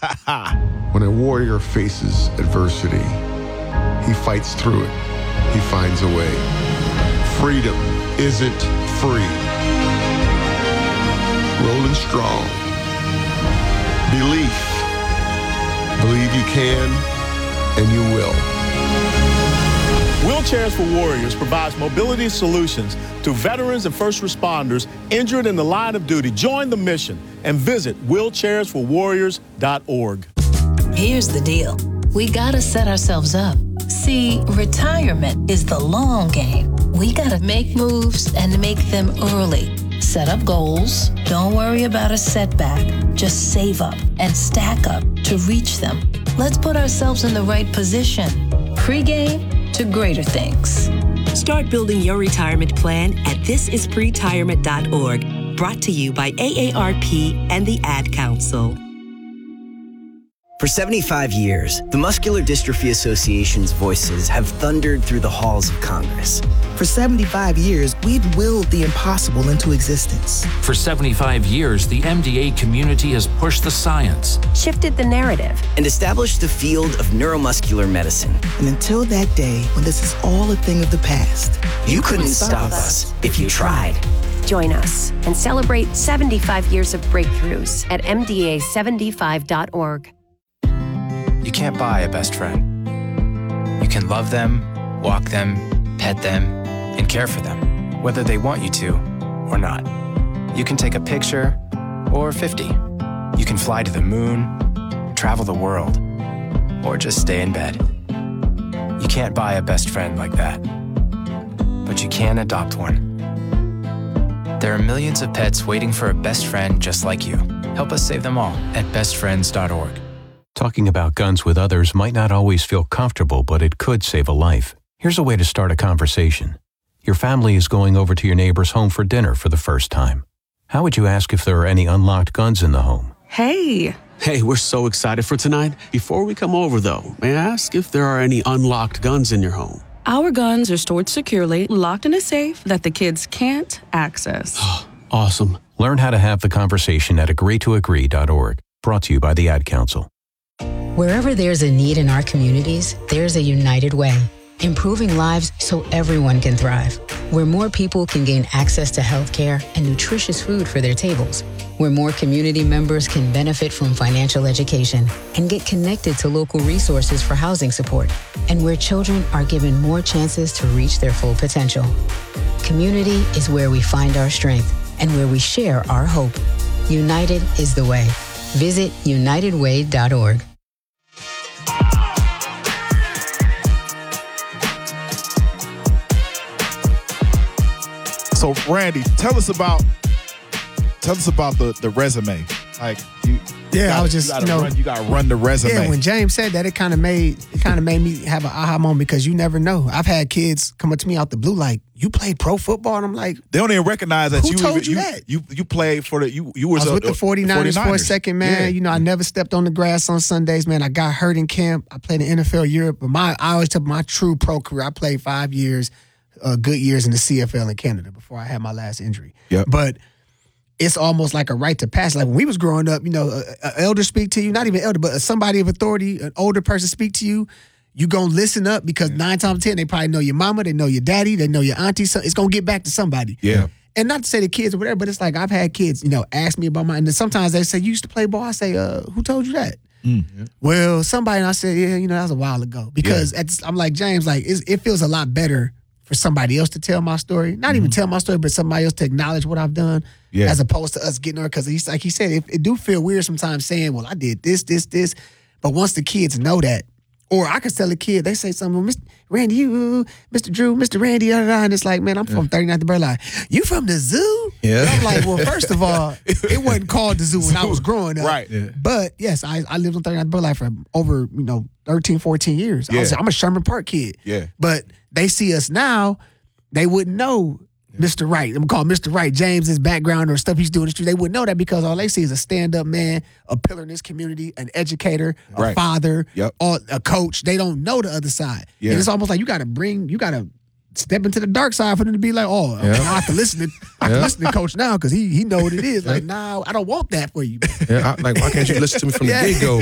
When a warrior faces adversity, he fights through it. He finds a way. Freedom isn't free. Rolling strong. Belief. Believe you can, and you will. Wheelchairs for Warriors provides mobility solutions to veterans and first responders injured in the line of duty. Join the mission and visit wheelchairsforwarriors.org. Here's the deal. We gotta set ourselves up. See, retirement is the long game. We gotta make moves and make them early. Set up goals. Don't worry about a setback. Just save up and stack up to reach them. Let's put ourselves in the right position. Pre-game to greater things. Start building your retirement plan at thisispretirement.org. Brought to you by AARP and the Ad Council. For 75 years, the Muscular Dystrophy Association's voices have thundered through the halls of Congress. For 75 years, we've willed the impossible into existence. For 75 years, the MDA community has pushed the science, shifted the narrative, and established the field of neuromuscular medicine. And until that day, when this is all a thing of the past, you couldn't stop us if you tried. Join us and celebrate 75 years of breakthroughs at MDA75.org. You can't buy a best friend. You can love them, walk them, pet them, and care for them, whether they want you to or not. You can take a picture or 50. You can fly to the moon, travel the world, or just stay in bed. You can't buy a best friend like that, but you can adopt one. There are millions of pets waiting for a best friend just like you. Help us save them all at bestfriends.org. Talking about guns with others might not always feel comfortable, but it could save a life. Here's a way to start a conversation. Your family is going over to your neighbor's home for dinner for the first time. How would you ask if there are any unlocked guns in the home? Hey, we're so excited for tonight. Before we come over, though, may I ask if there are any unlocked guns in your home? Our guns are stored securely, locked in a safe that the kids can't access. Awesome. Learn how to have the conversation at agreetoagree.org. Brought to you by the Ad Council. Wherever there's a need in our communities, there's a United Way. Improving lives so everyone can thrive. Where more people can gain access to health care and nutritious food for their tables. Where more community members can benefit from financial education and get connected to local resources for housing support. And where children are given more chances to reach their full potential. Community is where we find our strength and where we share our hope. United is the way. Visit unitedway.org. So, Randy, tell us about the resume. Like, you gotta run the resume. Yeah, when James said that, it kind of made me have an aha moment, because you never know. I've had kids come up to me out the blue like, "You played pro football?" And I'm like, they don't even recognize that. Who told you that? You played for the you was with the 49ers for a second, man. Yeah. You know, I never stepped on the grass on Sundays, man. I got hurt in camp. I played in NFL Europe, but I always took my true pro career. I played 5 years, good years in the CFL in Canada before I had my last injury. Yep. But it's almost like a rite to pass. Like when we was growing up, you know, an elder speak to you, not even elder, but somebody of authority, an older person speak to you, you gonna listen up, because 9 times out of 10, they probably know your mama, they know your daddy, they know your auntie. So it's gonna get back to somebody. Yeah. And not to say the kids or whatever, but it's like I've had kids, you know, ask me about and then sometimes they say, "You used to play ball?" I say, "Who told you that?" Mm-hmm. Well, somebody, and I said, "Yeah, you know, that was a while ago." Because I'm like, James, like it feels a lot better for somebody else to tell my story. Not even tell my story, but somebody else to acknowledge what I've done, as opposed to us getting on. Because he's like he said, it do feel weird sometimes saying, "Well, I did this." But once the kids know that, or I could tell a kid, they say something, "Mr. Randy, you, Mr. Drew, Mr. Randy," and it's like, man, I'm from 39th Bird Line. You from the zoo? Yeah. And I'm like, well, first of all, it wasn't called the zoo when I was growing up. Right. Yeah. But yes, I lived on 39th Bird Line for over 13, 14 years. Yeah. I'm a Sherman Park kid. Yeah. But they see us now, they wouldn't know Mr. Wright. I'm called Mr. Wright. James's background or stuff he's doing in the street. They wouldn't know that because all they see is a stand-up man, a pillar in this community, an educator, a father, or a coach. They don't know the other side. Yeah. And it's almost like you got to step into the dark side for them to be like, oh, I have to listen to Coach now because he know what it is. Like, nah, I don't want that for you. Yeah, why can't you listen to me from the get-go?